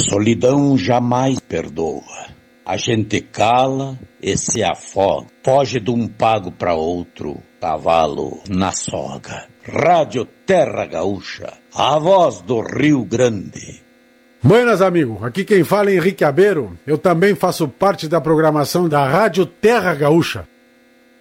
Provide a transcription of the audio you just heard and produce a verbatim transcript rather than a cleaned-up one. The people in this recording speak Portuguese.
solidão jamais perdoa. A gente cala e se afoga. Foge de um pago para outro, cavalo na soga. Rádio Terra Gaúcha, a voz do Rio Grande. Buenas, amigo. Aqui quem fala é Henrique Abeiro. Eu também faço parte da programação da Rádio Terra Gaúcha.